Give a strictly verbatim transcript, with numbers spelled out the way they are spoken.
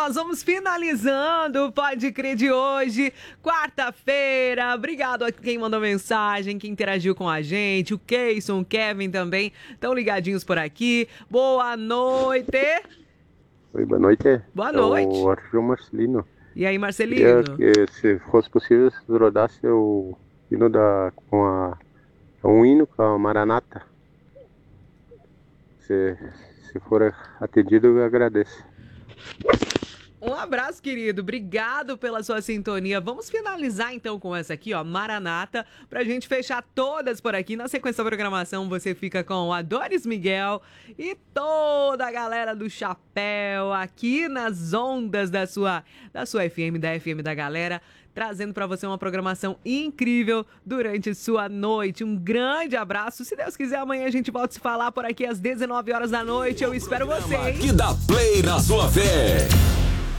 nós vamos finalizando o Pode Crer de hoje, quarta-feira. Obrigado a quem mandou mensagem, quem interagiu com a gente, o Keyson, o Kevin também, estão ligadinhos por aqui. Boa noite. Oi, boa noite. Boa noite. É o Arthur Marcelino. E aí, Marcelino? Queria que, se fosse possível, se rodasse o hino da, com a, um hino com a Maranata. Se, se for atendido, eu agradeço. Um abraço, querido. Obrigado pela sua sintonia. Vamos finalizar, então, com essa aqui, ó, Maranata, pra gente fechar todas por aqui. Na sequência da programação, você fica com o Adonis Miguel e toda a galera do Chapéu aqui nas ondas da sua, da sua F M, da F M da galera, trazendo pra você uma programação incrível durante sua noite. Um grande abraço. Se Deus quiser, amanhã a gente volta a se falar por aqui às dezenove horas da noite. Eu espero você, hein? Que dá play na sua fé.